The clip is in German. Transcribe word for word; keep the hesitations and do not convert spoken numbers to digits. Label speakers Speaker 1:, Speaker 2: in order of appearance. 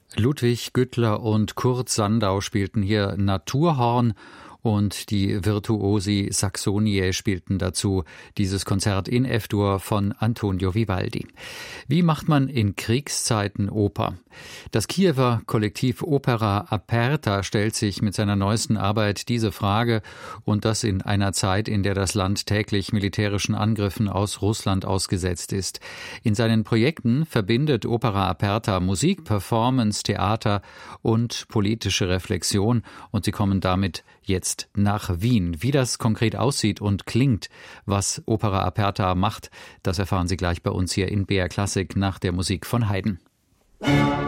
Speaker 1: Ludwig Güttler und Kurt Sandau spielten hier Naturhorn und die Virtuosi Saxoniae spielten dazu dieses Konzert in F-Dur von Antonio Vivaldi. Wie macht man in Kriegszeiten Oper? Das Kiewer Kollektiv Opera Aperta stellt sich mit seiner neuesten Arbeit diese Frage, und das in einer Zeit, in der das Land täglich militärischen Angriffen aus Russland ausgesetzt ist. In seinen Projekten verbindet Opera Aperta Musik, Performance, Theater und politische Reflexion, und sie kommen damit jetzt nach Wien. Wie das konkret aussieht und klingt, was Opera Aperta macht, das erfahren Sie gleich bei uns hier in B R Klassik nach der Musik von Haydn.